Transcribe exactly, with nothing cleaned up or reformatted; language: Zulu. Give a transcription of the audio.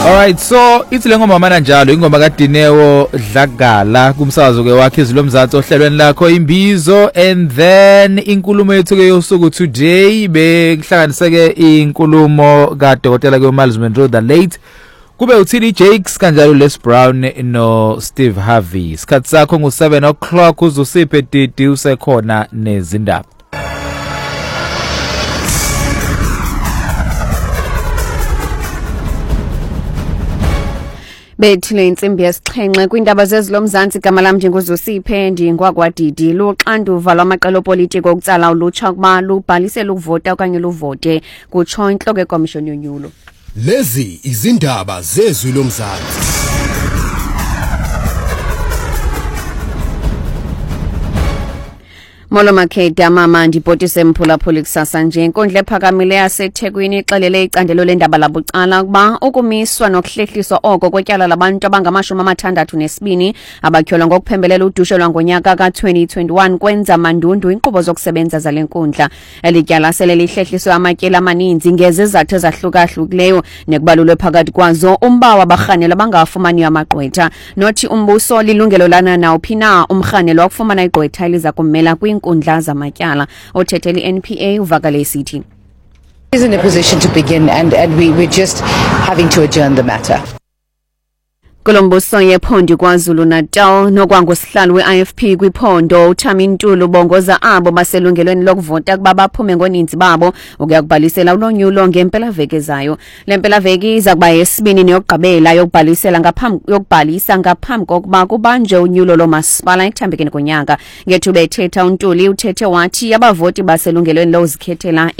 Alright, so ithi le ngoma mana njalo ingoma kaDinewo Dlagala kumsakazo ke wakhe izilomzatsi ohlelweni lakho imbizo, and then inkulumo yethu ke yosuku today bekuhlanganiseke inkulumo kaDokotela ke Miles Monroe the late, kube uThini Jakes kanjalo Les Brown no Steve Harvey. Isikhathi sakho ngo seven o'clock uzosiphe didi usekhona nezindaba. Bethile insimbi yesixhenxe kwindaba zezilomzantsi igama lami njengozosiphe ndingwakwadidi luxanduva lwamaqela opolitiko okutsala ulutsha kuba lubhalisele ukuvota okanye luvote kutsho intloko yekomishoni yonyulo. Lezi izindaba zezwi lomzantsi. Molo Makheda mama ndibhotise mphulaphuli kusasa nje inkundla ephakamile yaseThekwini ixelele icandelo lendaba labucala kuba ukumiswa nokuhlehliswa oko kwetyala labantu abangamashumi amathandathu nesibini abatyholwa ngokuphembelela udushelwa ngonyaka ka twenty twenty-one kwenza mandundu inkqubo zokusebenza zale nkundla. Elityala sele lihlehliswe amatyeli amaninzi ngezizathu ezahluka-hlukileyo nekubalulwe phakathi kwazo umba wabarhanelwa abangafumaniyo amagqwetha. Nothi umbuso lilungelo lana nawuphi na umrhanelwa wakufumana igqwetha eliza kummela kwi kundla zamatyala. Othetheli N P A uvakale isithi is in a position to begin and and we we're just having to adjourn the matter. Kolombuso yephondo kwaZulu Natal nokwangosihlalo we-I F P kwiphondo uThami Ntuli bongoza abo baselungelweni lokuvota kuba baphume ngoninzi babo ukuyakubhalisela ulonyulo ngempelaveki ezayo. Le mpelaveki iza kuba yesibini neyokugqibela yokubhalisela ngaphambi yokubhalisa ngaphambi kokuba kubanjwe unyulo lomasipala ekuthambekeni konyaka. Ngethuba ethetha uNtuli uthethe wathi abavoti baselungelweni lokuzikhethela